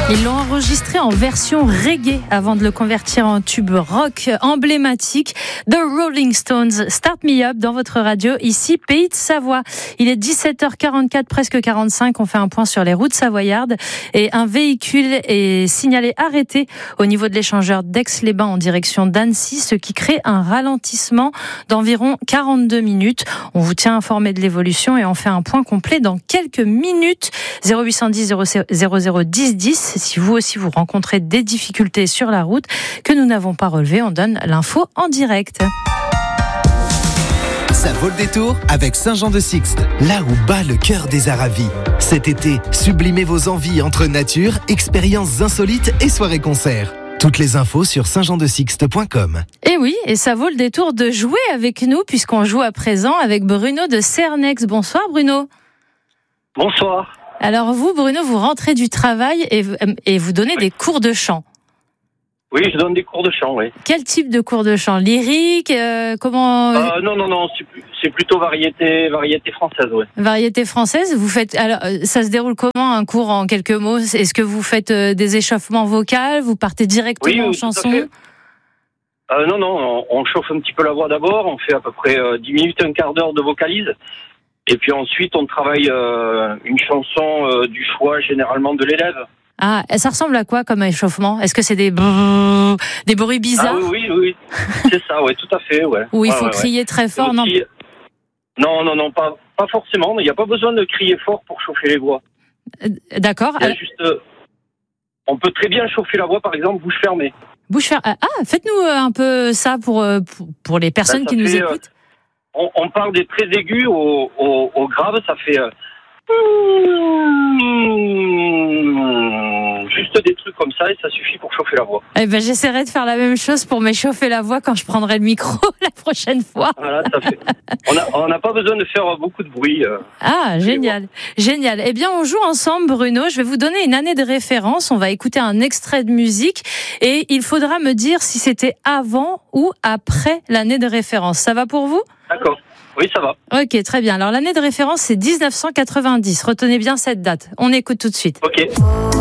Ils l'ont enregistré en version reggae avant de le convertir en tube rock emblématique. The Rolling Stones, Start Me Up dans votre radio, ici Pays de Savoie. Il est 17h44, presque 45. On fait un point sur les routes savoyardes et un véhicule est signalé arrêté au niveau de l'échangeur d'Aix-les-Bains en direction d'Annecy, ce qui crée un ralentissement d'environ 42 minutes. On vous tient informé de l'évolution et on fait un point complet dans quelques minutes. 0810 00 10 10. Si vous aussi vous rencontrez des difficultés sur la route que nous n'avons pas relevées, on donne l'info en direct. Ça vaut le détour avec Saint-Jean-de-Sixte, là où bat le cœur des Aravis. Cet été, sublimez vos envies entre nature, expériences insolites et soirées-concerts. Toutes les infos sur saintjeandesixte.com. Et oui, et ça vaut le détour de jouer avec nous puisqu'on joue à présent avec Bruno de Cernex. Bonsoir Bruno. Bonsoir. Alors vous, Bruno, vous rentrez du travail et vous donnez des cours de chant. Oui, je donne des cours de chant, oui. Quel type de cours de chant? Lyrique, comment Non, c'est plutôt variété française, oui. Variété française. Vous faites alors ça se déroule comment un cours en quelques mots? Est-ce que vous faites des échauffements vocaux? Vous partez directement en chanson? Non, on chauffe un petit peu la voix d'abord, on fait à peu près 10 minutes, un quart d'heure de vocalise. Et puis ensuite, on travaille une chanson du choix généralement de l'élève. Ah, ça ressemble à quoi comme échauffement? Est-ce que c'est des bruits bizarres? Ah oui, c'est ça, ouais, tout à fait, ouais. Ou il faut crier très fort, aussi... Non, pas forcément. Il n'y a pas besoin de crier fort pour chauffer les voix. D'accord. Il y a juste, on peut très bien chauffer la voix, par exemple, bouche fermée. Bouche fermée. Ah, faites-nous un peu ça pour les personnes qui nous écoutent. On parle des très aigus au grave, ça fait juste des trucs comme ça et ça suffit pour chauffer la voix. Eh ben, j'essaierai de faire la même chose pour m'échauffer la voix quand je prendrai le micro la prochaine fois. Voilà, ça fait. On n'a pas besoin de faire beaucoup de bruit. Ah, génial. Eh bien, on joue ensemble, Bruno. Je vais vous donner une année de référence. On va écouter un extrait de musique et il faudra me dire si c'était avant ou après l'année de référence. Ça va pour vous? D'accord. Oui, ça va. Ok, très bien. Alors, l'année de référence, c'est 1990. Retenez bien cette date. On écoute tout de suite. Ok.